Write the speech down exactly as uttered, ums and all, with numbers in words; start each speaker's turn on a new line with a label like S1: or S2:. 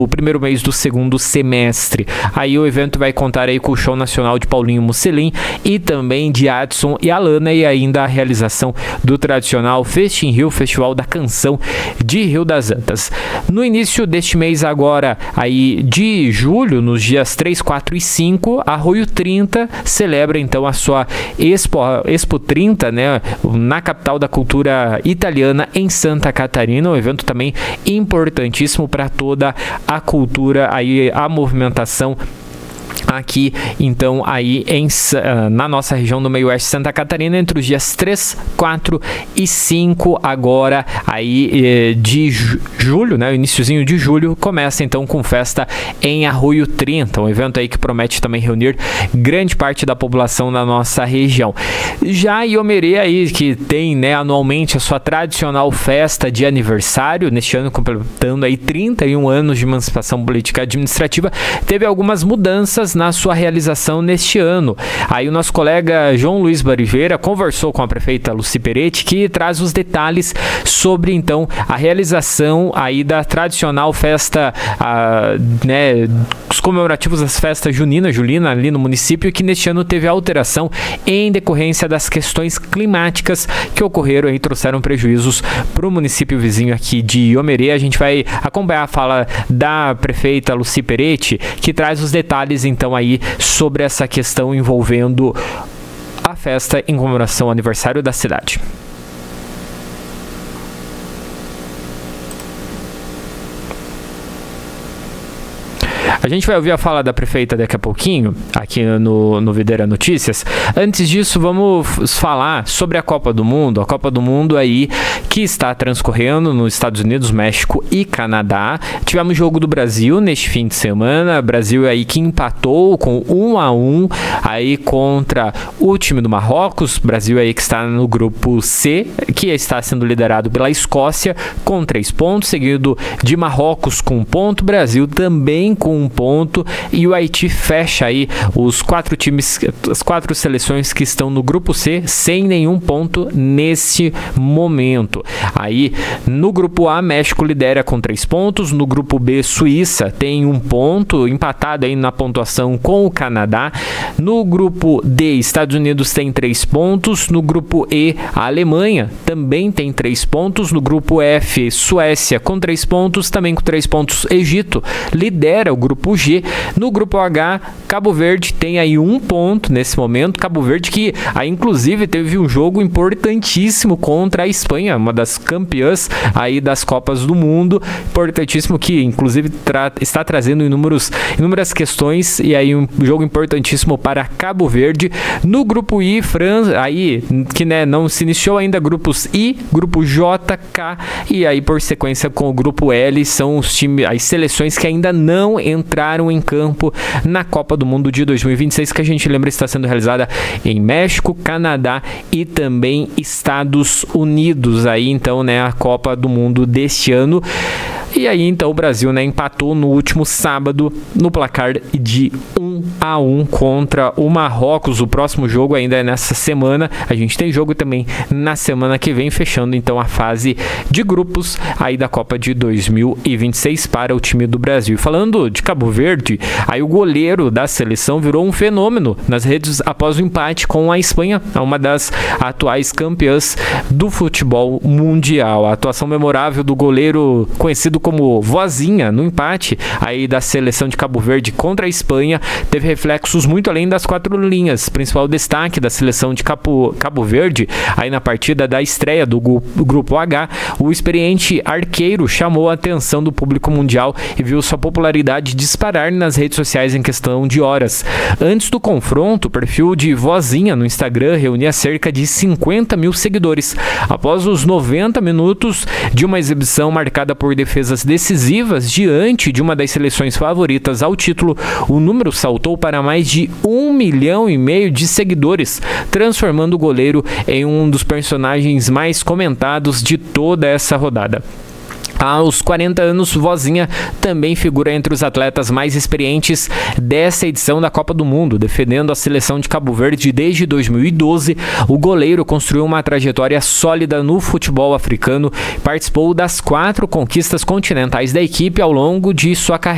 S1: o primeiro mês do segundo semestre. Aí o evento vai contar aí com o show nacional de Paulinho Mocelin e também de Adson e Alana, e ainda a realização do tradicional Fest in Rio, Festival da Canção de Rio das Antas. No início deste mês agora, aí de julho, nos dias três, quatro e cinco, a Arroio trinta celebra então a sua Expo, Expo trinta, né, na capital da cultura italiana, em Santa Catarina, um evento também importantíssimo para toda a cultura, aí a movimentação aqui, então, aí em, na nossa região do meio oeste de Santa Catarina, entre os dias três, quatro e cinco, agora aí de julho, né, o iniciozinho de julho, começa então com festa em Arroio trinta, um evento aí que promete também reunir grande parte da população da nossa região. Já Iomerê aí, que tem, né, anualmente a sua tradicional festa de aniversário, neste ano completando aí trinta e um anos de emancipação política administrativa, teve algumas mudanças na sua realização neste ano. Aí o nosso colega João Luiz Bariveira conversou com a prefeita Lucy Peretti, que traz os detalhes sobre então a realização aí da tradicional festa, a, né, os comemorativos das festas junina, julina ali no município, que neste ano teve alteração em decorrência das questões climáticas que ocorreram e trouxeram prejuízos para o município vizinho aqui de Iomerê. A gente vai acompanhar a fala da prefeita Lucy Peretti, que traz os detalhes então aí sobre essa questão envolvendo a festa em comemoração ao aniversário da cidade. A gente vai ouvir a fala da prefeita daqui a pouquinho, aqui no, no Videira Notícias. Antes disso, vamos falar sobre a Copa do Mundo. A Copa do Mundo aí que está transcorrendo nos Estados Unidos, México e Canadá. Tivemos jogo do Brasil neste fim de semana. Brasil aí que empatou com um a um aí contra o time do Marrocos. Brasil aí que está no grupo C, que está sendo liderado pela Escócia com três pontos, seguido de Marrocos com um ponto, Brasil também com um ponto, e o Haiti fecha aí os quatro times, as quatro seleções que estão no grupo C sem nenhum ponto nesse momento. Aí no grupo A, México lidera com três pontos, no grupo B, Suíça tem um ponto, empatado aí na pontuação com o Canadá. No grupo D, Estados Unidos tem três pontos, no grupo E, a Alemanha também tem três pontos, no grupo F, Suécia com três pontos, também com três pontos, Egito lidera o grupo G. No grupo H, Cabo Verde tem aí um ponto nesse momento. Cabo Verde que aí inclusive teve um jogo importantíssimo contra a Espanha, uma das campeãs aí das Copas do Mundo, importantíssimo, que inclusive tra- está trazendo inúmeros, inúmeras questões, e aí um jogo importantíssimo para Cabo Verde. No grupo I, França, aí que né, não se iniciou ainda, grupos I, grupo J, K, e aí por sequência com o grupo L, são os times, as seleções que ainda não entraram em campo na Copa do Mundo de dois mil e vinte e seis, que a gente lembra está sendo realizada em México, Canadá e também Estados Unidos. Aí então, né, a Copa do Mundo deste ano. E aí então o Brasil, né, empatou no último sábado no placar de um a um contra o Marrocos. O próximo jogo ainda é nessa semana. A gente tem jogo também na semana que vem, fechando então a fase de grupos aí da Copa de dois mil e vinte e seis para o time do Brasil. Falando de Cabo Verde, aí o goleiro da seleção virou um fenômeno nas redes após o empate com a Espanha, uma das atuais campeãs do futebol mundial. A atuação memorável do goleiro conhecido como Vozinha no empate aí da seleção de Cabo Verde contra a Espanha teve reflexos muito além das quatro linhas. Principal destaque da seleção de Cabo, Cabo Verde aí na partida da estreia do grupo H, o experiente arqueiro chamou a atenção do público mundial e viu sua popularidade disparar nas redes sociais em questão de horas. Antes do confronto, o perfil de Vozinha no Instagram reunia cerca de cinquenta mil seguidores. Após os noventa minutos de uma exibição marcada por defesas decisivas diante de uma das seleções favoritas ao título, o número saltou para mais de um milhão e meio de seguidores, transformando o goleiro em um dos personagens mais comentados de toda essa rodada. Aos quarenta anos, Vozinha também figura entre os atletas mais experientes dessa edição da Copa do Mundo. Defendendo a seleção de Cabo Verde desde dois mil e doze, o goleiro construiu uma trajetória sólida no futebol africano e participou das quatro conquistas continentais da equipe ao longo de sua carreira.